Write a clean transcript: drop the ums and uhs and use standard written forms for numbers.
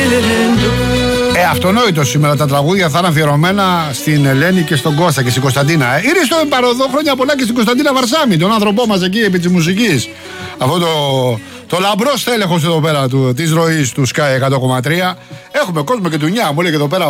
Αυτονόητο σήμερα, τα τραγούδια θα είναι αφιερωμένα στην Ελένη και στον Κώστα και στην Κωνσταντίνα. Ήρθε στο παροδό, χρόνια πολλά και στην Κωνσταντίνα Βαρσάμι, τον άνθρωπό μας εκεί επί της μουσικής. Αυτό το λαμπρό στέλεχος εδώ πέρα της ροής του Sky 100,3. Έχουμε κόσμο και του 9, μου λέει και εδώ πέρα.